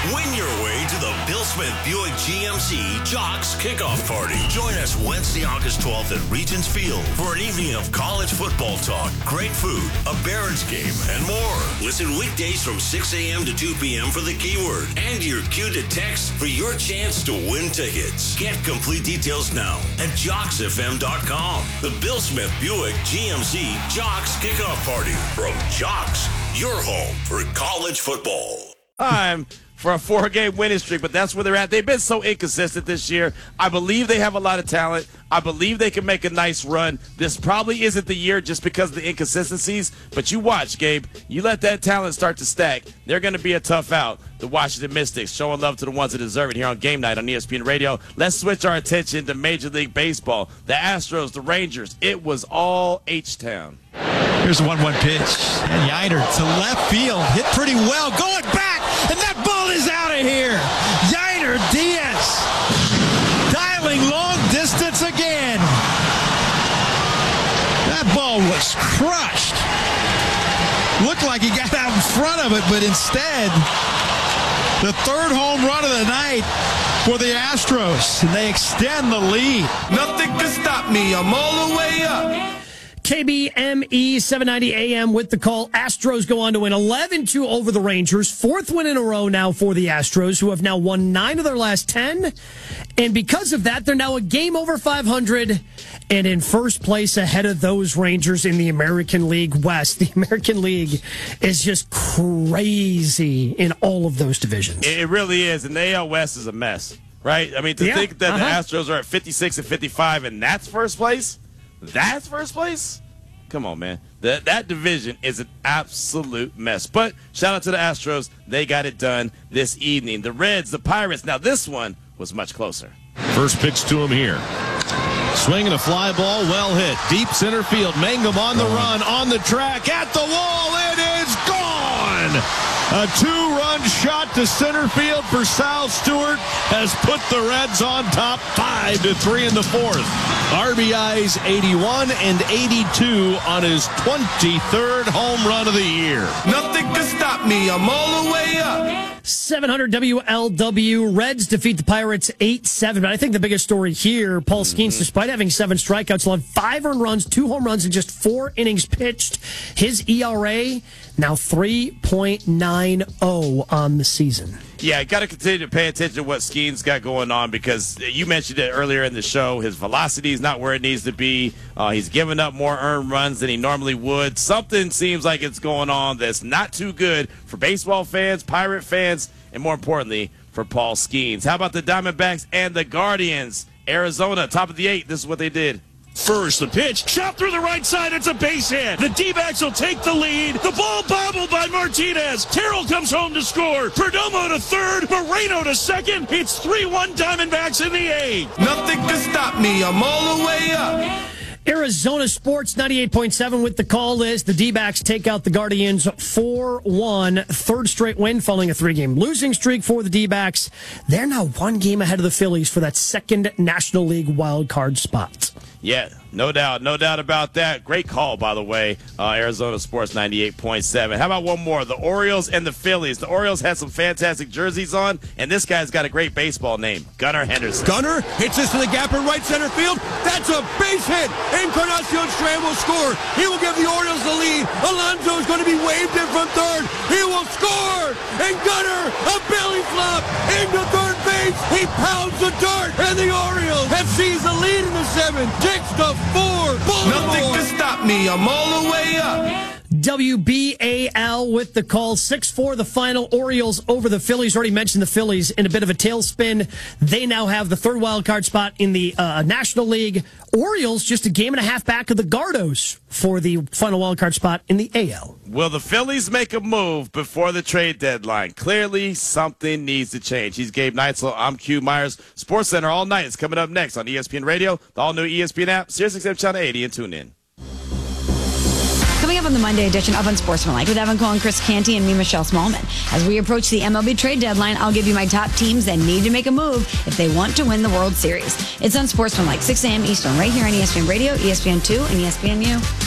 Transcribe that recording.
Win your way to the Bill Smith Buick GMC Jocks Kickoff Party. Join us Wednesday, August 12th at Regents Field for an evening of college football talk, great food, a Barons game, and more. Listen weekdays from 6 a.m. to 2 p.m. for the keyword and your cue to text for your chance to win tickets. Get complete details now at JocksFM.com. The Bill Smith Buick GMC Jocks Kickoff Party from Jocks, your home for college football. Time for a 4-game winning streak, but that's where they're at. They've been so inconsistent this year. I believe they have a lot of talent. I believe they can make a nice run. This probably isn't the year just because of the inconsistencies, but you watch, Gabe. You let that talent start to stack, they're going to be a tough out. The Washington Mystics showing love to the ones that deserve it here on Game Night on ESPN Radio. Let's switch our attention to Major League Baseball. The Astros, the Rangers, it was all H-Town. Here's a 1-1 pitch. And Yiner to left field. Hit pretty well. Going back. And that ball is out of here. Yiner Diaz dialing long distance again. That ball was crushed. Looked like he got out in front of it, but instead, the third home run of the night for the Astros. And they extend the lead. Nothing can stop me. I'm all the way up. KBME 790 AM with the call. Astros go on to win 11-2 over the Rangers. Fourth win in a row now for the Astros, who have now won 9 of their last 10. And because of that, they're now a game over 500 and in first place ahead of those Rangers in the American League West. The American League is just crazy in all of those divisions. It really is. And the AL West is a mess, right? I mean, to think that the Astros are at 56 and 55 and that's first place? That's first place? Come on, man. That division is an absolute mess. But shout out to the Astros. They got it done this evening. The Reds, the Pirates. Now, this one was much closer. First pitch to him here. Swinging a fly ball, well hit. Deep center field. Mangum on the run, on the track, at the wall. It is gone! A 2-run shot to center field for Sal Stewart has put the Reds on top 5-3 in the fourth. RBIs 81 and 82 on his 23rd home run of the year. Nothing can stop me. I'm all the way up. 700 WLW. Reds defeat the Pirates 8-7. But I think the biggest story here, Paul Skeens, despite having 7 strikeouts, will have 5 earned runs, 2 home runs, and just 4 innings pitched. His ERA now 3.90 on the season. Yeah, got to continue to pay attention to what Skeens got going on because you mentioned it earlier in the show. His velocity is not where it needs to be. He's giving up more earned runs than he normally would. Something seems like it's going on that's not too good for baseball fans, Pirate fans, and more importantly, for Paul Skeens. How about the Diamondbacks and the Guardians? Arizona, top of the 8. This is what they did. First, the pitch, shot through the right side, it's a base hit. The D-backs will take the lead. The ball bobbled by Martinez. Terrell comes home to score. Perdomo to third, Moreno to second. It's 3-1 Diamondbacks in the 8th. Nothing can stop me. I'm all the way up. Arizona Sports 98.7 with the call list. The D-backs take out the Guardians 4-1. Third straight win following a 3-game losing streak for the D-backs. They're now 1 game ahead of the Phillies for that second National League wild card spot. Yeah, no doubt about that. Great call, by the way, Arizona Sports 98.7. How about one more? The Orioles and the Phillies. The Orioles had some fantastic jerseys on, and this guy's got a great baseball name, Gunnar Henderson. Gunnar hits this to the gap in right center field. That's a base hit. Encarnacion Strand will score. He will give the Orioles the lead. Alonso is going to be waved in from third. He will score. And Gunnar, a belly flop into third base. He pounds the dirt, and the Orioles have seized the lead in the 7th. 6-4. Baltimore. Nothing can stop me. I'm all the way up. WBAL with the call. 6-4 the final. Orioles over the Phillies. Already mentioned the Phillies in a bit of a tailspin. They now have the third wild card spot in the National League. Orioles just a game and a half back of the Gardos for the final wild card spot in the AL. Will the Phillies make a move before the trade deadline? Clearly, something needs to change. He's Gabe Neitzel. I'm Q Myers. Sports Center all night is coming up next on ESPN Radio, the all-new ESPN app, SiriusXM Channel 80, and tune in. Coming up on the Monday edition of Unsportsmanlike with Evan Cole, Chris Canty, and me, Michelle Smallman. As we approach the MLB trade deadline, I'll give you my top teams that need to make a move if they want to win the World Series. It's Unsportsmanlike, 6 a.m. Eastern, right here on ESPN Radio, ESPN2, and ESPNU.